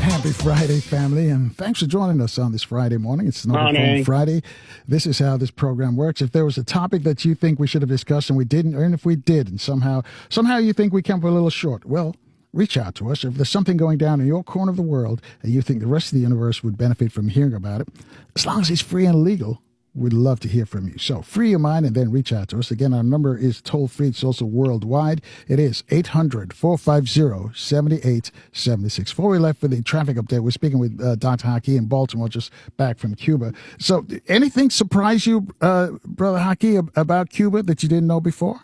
Happy Friday, family, and thanks for joining us on this Friday morning. It's Snowball Morning. Friday. This is how this program works. If there was a topic that you think we should have discussed and we didn't, or if we did, and somehow you think we came up a little short, well, reach out to us. If there's something going down in your corner of the world and you think the rest of the universe would benefit from hearing about it, as long as it's free and legal, we'd love to hear from you. So free your mind and then reach out to us. Again, our number is toll free. It's also worldwide. It is 800-450-7876. Before we left for the traffic update, we're speaking with Dr. Haki in Baltimore, just back from Cuba. So anything surprise you, Brother Haki, about Cuba that you didn't know before?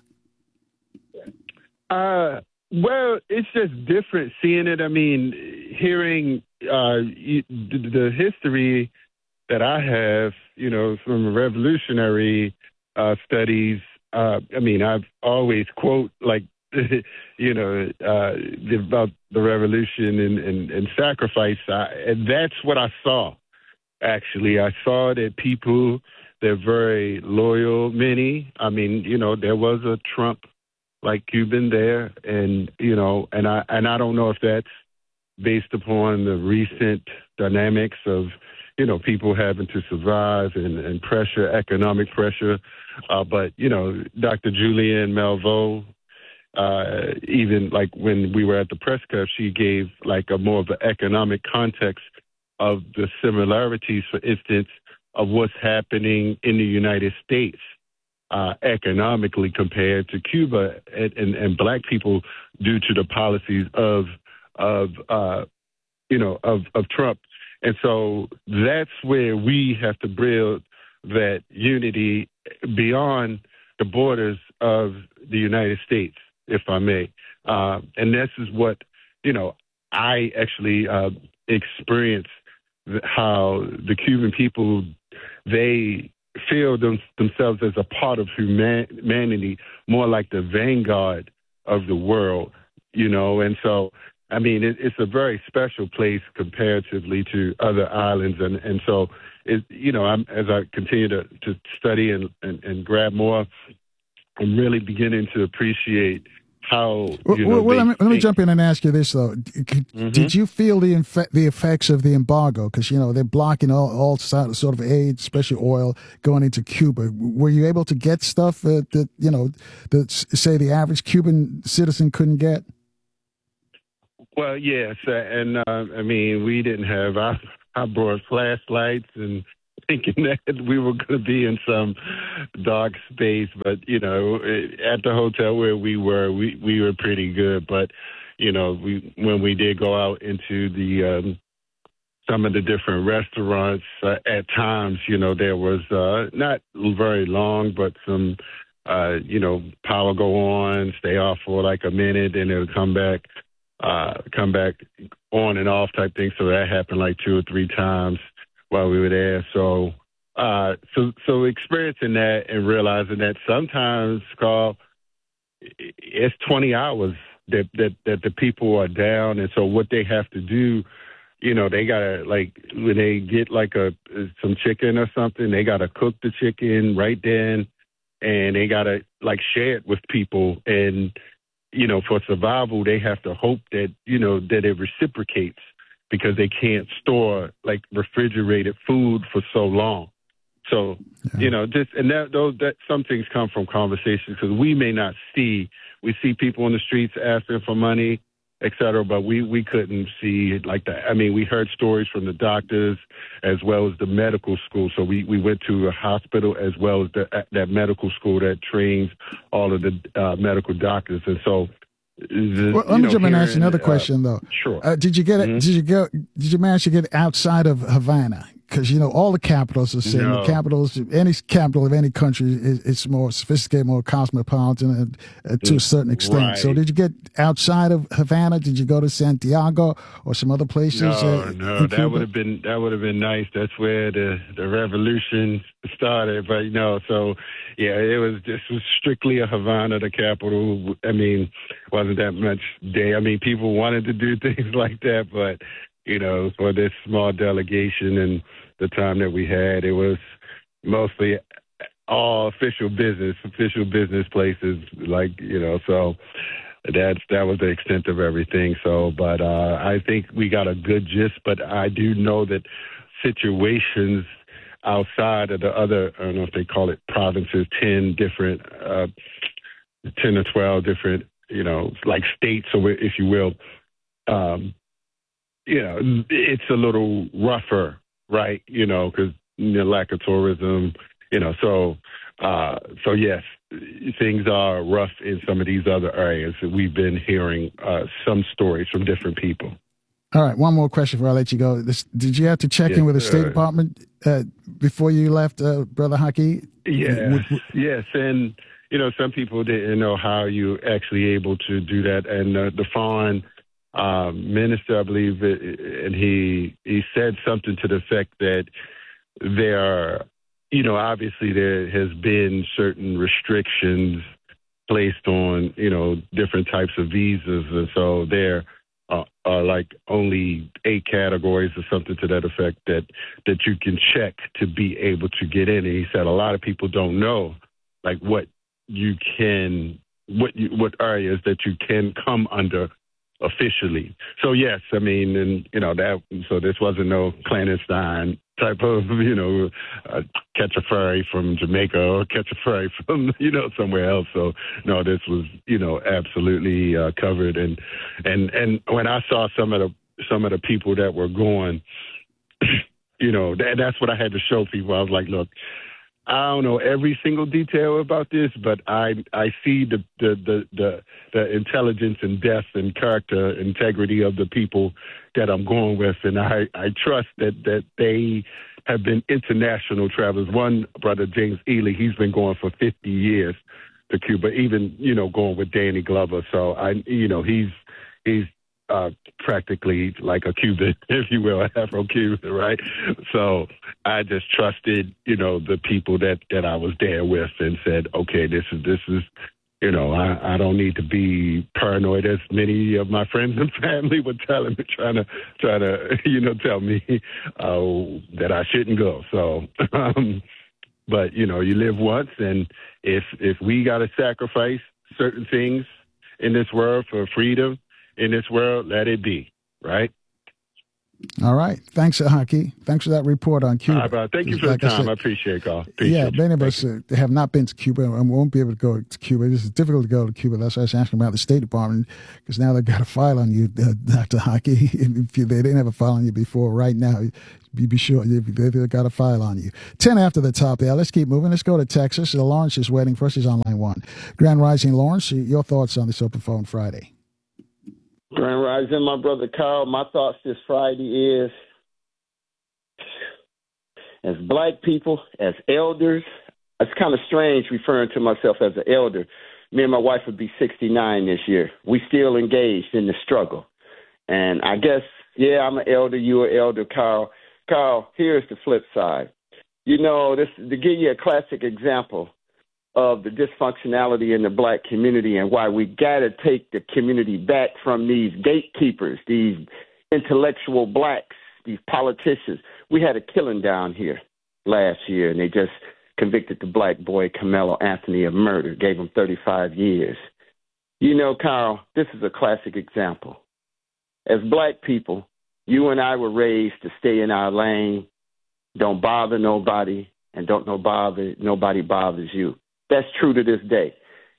Well, it's just different seeing it. I mean, hearing the history that I have, from revolutionary studies. I mean, I've always quote like, about the revolution and sacrifice. And that's what I saw. Actually, I saw that people, they're very loyal, many. I mean, there was a Trump like Cuban there, and I don't know if that's based upon the recent dynamics of people having to survive and pressure, economic pressure. But Dr. Julianne Malveaux, even like when we were at the press club, she gave like a more of an economic context of the similarities, for instance, of what's happening in the United States. Economically compared to Cuba and black people due to the policies of Trump. And so that's where we have to build that unity beyond the borders of the United States, if I may. And this is what, I actually experienced how the Cuban people, they feel themselves as a part of humanity, more like the vanguard of the world, and so, I mean, it's a very special place comparatively to other islands. And so, as I continue to study and grab more, I'm really beginning to appreciate how, let me jump in and ask you this, though. Did you feel the effects of the embargo? Because, they're blocking all sort of aid, especially oil, going into Cuba. Were you able to get stuff that say the average Cuban citizen couldn't get? Well, yes. And, I mean, we didn't have, I brought flashlights and thinking that we were going to be in some dark space. But, at the hotel where we were pretty good. But, when we did go out into the some of the different restaurants, at times, there was not very long, but some, power go on, stay off for like a minute, and it'll come back on and off type thing. So that happened like 2 or 3 times while we were there. So experiencing that and realizing that sometimes, Carl, it's 20 hours that the people are down. And so what they have to do, they gotta, like, when they get like some chicken or something, they gotta cook the chicken right then, and they gotta like share it with people. And for survival, they have to hope that, that it reciprocates, because they can't store like refrigerated food for so long. So, that some things come from conversations, because we may not see people in the streets asking for money, et cetera, but we couldn't see like that. I mean, we heard stories from the doctors as well as the medical school. So we went to a hospital as well as that medical school that trains all of the medical doctors. And so, let me jump in and ask you another question, though. Sure. Did you get it? Did you manage to get outside of Havana? Because all the capitals are saying the capitals, any capital of any country, it's more sophisticated, more cosmopolitan, to a certain extent. Right. So, did you get outside of Havana? Did you go to Santiago or some other places? No, that would have been nice. That's where the revolution started. But so yeah, it was strictly a Havana, the capital. I mean, wasn't that much day. I mean, people wanted to do things like that, but for this small delegation and the time that we had, it was mostly all official business places, like, so that was the extent of everything. So, but I think we got a good gist. But I do know that situations outside of the other, I don't know if they call it provinces, 10 or 12 different, like states, or if you will, it's a little rougher, right? Because lack of tourism, so yes, things are rough in some of these other areas. We've been hearing some stories from different people. All right, one more question before I let you go. Did you have to check in with the State Department before you left, Brother Haki? Yes, and some people didn't know how you actually able to do that, and the foreign minister, I believe, and he said something to the effect that there are, obviously there has been certain restrictions placed on, different types of visas, and so there are like only 8 categories or something to that effect that you can check to be able to get in. And he said a lot of people don't know, like what areas that you can come under officially. So yes, I mean, and so this wasn't no clandestine type of, catch a ferry from Jamaica or catch a ferry from, somewhere else. So no, this was, absolutely covered. And when I saw some of the people that were going, that's what I had to show people. I was like, look, I don't know every single detail about this, but I see the intelligence and depth and character, integrity of the people that I'm going with, and I trust that they have been international travelers. One brother, James Ely, he's been going for 50 years to Cuba, even going with Danny Glover. So he's practically like a Cuban, if you will, Afro-Cuban, right? So I just trusted, the people that I was there with, and said, okay, this is, I don't need to be paranoid, as many of my friends and family were telling me, trying to, tell me that I shouldn't go. So, but you live once, and if we got to sacrifice certain things in this world for freedom in this world, let it be, right? All right. Thanks, Haki. Thanks for that report on Cuba. Thank you for the time. I appreciate it, Carl. Many of us have not been to Cuba and won't be able to go to Cuba. This is difficult to go to Cuba. That's why I was asking about the State Department, because now they've got a file on you, Dr. Haki. If they didn't have a file on you before, right now, be sure they've got a file on you. 10 after the top there. Let's keep moving. Let's go to Texas. Lawrence is waiting for us. He's on line 1. Grand Rising, Lawrence, your thoughts on this Open Phone Friday? Grand Rising, my brother Carl. My thoughts this Friday is, as black people, as elders, it's kind of strange referring to myself as an elder. Me and my wife would be 69 this year. We still engaged in the struggle. And I guess, I'm an elder, you're an elder, Carl. Carl, here's the flip side. This to give you a classic example of the dysfunctionality in the black community and why we got to take the community back from these gatekeepers, these intellectual blacks, these politicians. We had a killing down here last year, and they just convicted the black boy, Carmelo Anthony, of murder, gave him 35 years. Carl, this is a classic example. As black people, you and I were raised to stay in our lane, don't bother nobody, and nobody bothers you. That's true to this day.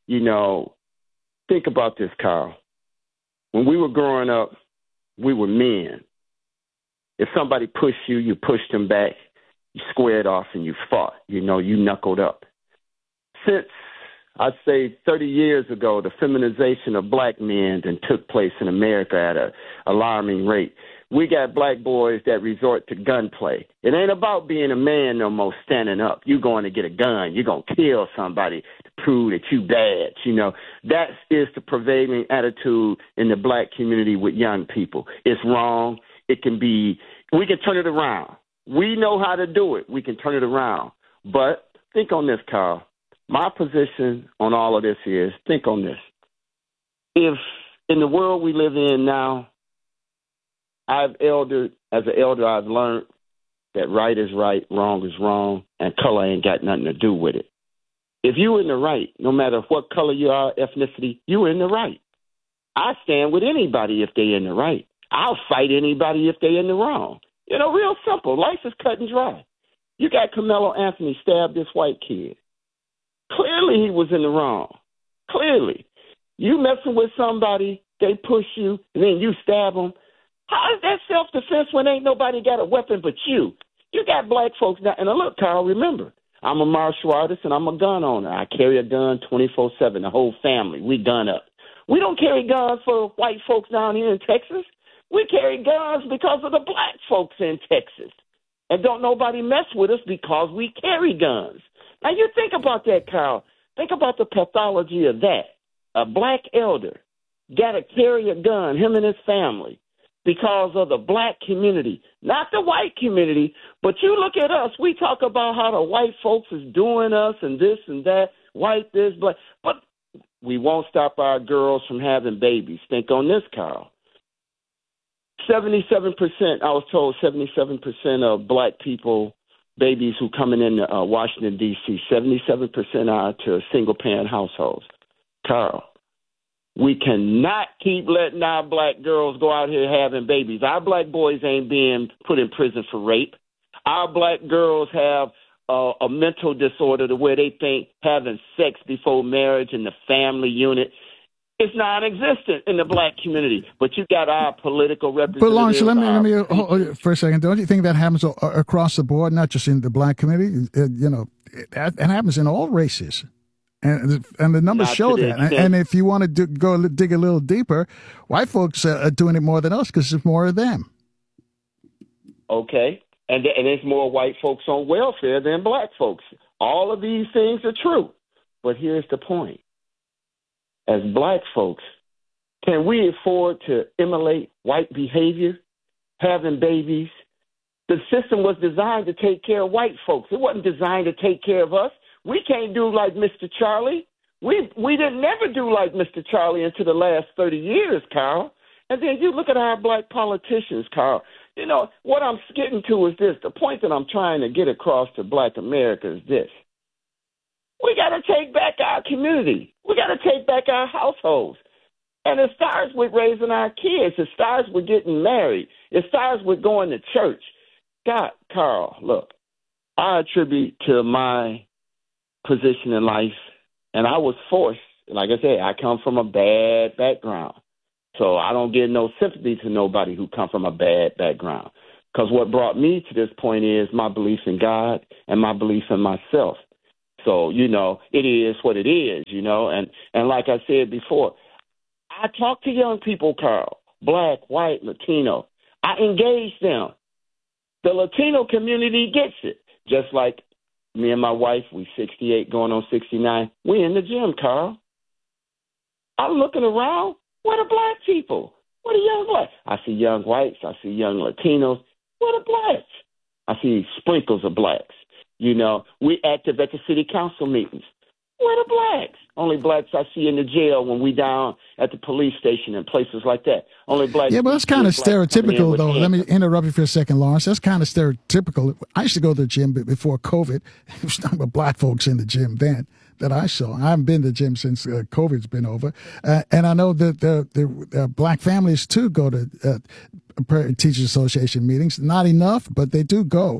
Think about this, Carl. When we were growing up, we were men. If somebody pushed you, you pushed them back, you squared off, and you fought. You knuckled up. Since, I'd say 30 years ago, the feminization of black men then took place in America at an alarming rate. We got black boys that resort to gunplay. It ain't about being a man no more, standing up. You going to get a gun. You're going to kill somebody to prove that you bad. That is the prevailing attitude in the black community with young people. It's wrong. We can turn it around. We know how to do it. We can turn it around. But think on this, Carl. My position on all of this is, think on this. If in the world we live in now, as an elder, I've learned that right is right, wrong is wrong, and color ain't got nothing to do with it. If you in the right, no matter what color you are, ethnicity, you in the right. I stand with anybody if they're in the right. I'll fight anybody if they're in the wrong. Real simple. Life is cut and dry. You got Carmelo Anthony stabbed this white kid. Clearly he was in the wrong. Clearly. You messing with somebody, they push you, and then you stab them. How is that self-defense when ain't nobody got a weapon but you? You got black folks now. And look, Carl, remember, I'm a martial artist and I'm a gun owner. I carry a gun 24/7, the whole family. We gun up. We don't carry guns for white folks down here in Texas. We carry guns because of the black folks in Texas. And don't nobody mess with us because we carry guns. Now, you think about that, Carl. Think about the pathology of that. A black elder got to carry a gun, him and his family, because of the black community, not the white community. But you look at us, we talk about how the white folks is doing us and this and that, white this, black. But we won't stop our girls from having babies. Think on this, Carl. 77%, I was told 77% of black people, babies who coming in Washington, D.C., 77% are to single-parent households. Carl, we cannot keep letting our black girls go out here having babies. Our black boys ain't being put in prison for rape. Our black girls have a mental disorder to where they think having sex before marriage in the family unit is non-existent in the black community. But you got our political representatives. But Lawrence, let me hold for a second. Don't you think that happens across the board, not just in the black community? It happens in all races. And the numbers show that. And if you want to go dig a little deeper, white folks are doing it more than us because there's more of them. Okay. And there's more white folks on welfare than black folks. All of these things are true. But here's the point. As black folks, can we afford to emulate white behavior, having babies? The system was designed to take care of white folks. It wasn't designed to take care of us. We can't do like Mr. Charlie. We didn't never do like Mr. Charlie into the last 30 years, Carl. And then you look at our black politicians, Carl. What I'm getting to is this. The point that I'm trying to get across to black America is this. We got to take back our community. We got to take back our households. And it starts with raising our kids. It starts with getting married. It starts with going to church. God, Carl, look, I attribute to my position in life, and I was forced. Like I said, I come from a bad background. So I don't give no sympathy to nobody who come from a bad background. Because what brought me to this point is my belief in God and my belief in myself. So, it is what it is, And like I said before, I talk to young people, Carl, black, white, Latino. I engage them. The Latino community gets it. Just like me and my wife, we 68 going on 69. We in the gym, Carl. I'm looking around. Where the black people? Where the young blacks? I see young whites. I see young Latinos. Where the blacks? I see sprinkles of blacks. We active at the city council meetings. Where the blacks? Only blacks I see in the jail when we down at the police station and places like that. Only blacks. Yeah, but that's kind of stereotypical, though. Let me interrupt you for a second, Lawrence. That's kind of stereotypical. I used to go to the gym before COVID. It was nothing but black folks in the gym then that I saw. I haven't been to the gym since COVID's been over. And I know that the black families, too, go to Teachers Association meetings. Not enough, but they do go.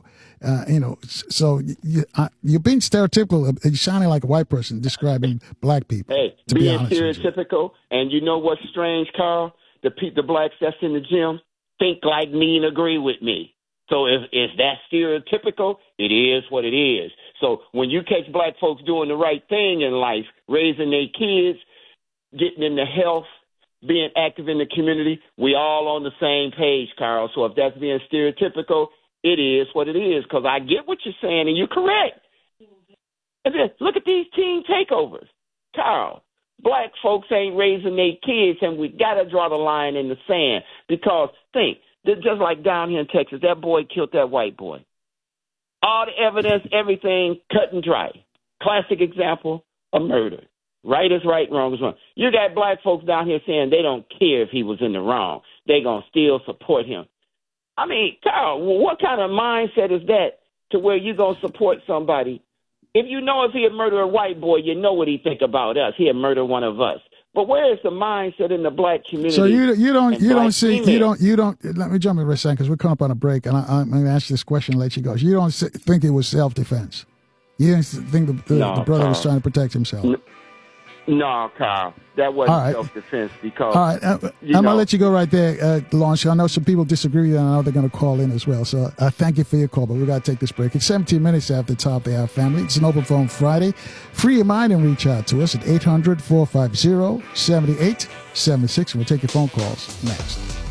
So you're being stereotypical. You're sounding like a white person describing black people. Hey, being stereotypical. And you know what's strange, Carl? The blacks that's in the gym think like me and agree with me. So if that's stereotypical, it is what it is. So when you catch black folks doing the right thing in life, raising their kids, getting into health, being active in the community, we all on the same page, Carl. So if that's being stereotypical, it is what it is, because I get what you're saying, and you're correct. And then look at these teen takeovers. Carl, black folks ain't raising their kids, and we got to draw the line in the sand, because think, just like down here in Texas, that boy killed that white boy. All the evidence, everything cut and dry. Classic example, a murder. Right is right, wrong is wrong. You got black folks down here saying they don't care if he was in the wrong. They going to still support him. I mean, Carl, what kind of mindset is that to where you going to support somebody? If you know if he had murdered a white boy, you know what he think about us. He'd murder one of us. But where is the mindset in the black community? So you don't see females? you don't. Let me jump in for a second because we're coming up on a break, and I'm going to ask you this question and let you go. You don't think it was self-defense? You didn't think the brother was trying to protect himself? No, Kyle, that wasn't right. self-defense because. All right, I'm going to let you go right there, Lawrence. I know some people disagree with you, and I know they're going to call in as well. So thank you for your call, but we got to take this break. It's 17 minutes after the top of the hour, family. It's an open phone Friday. Free your mind and reach out to us at 800-450-7876. We'll take your phone calls next.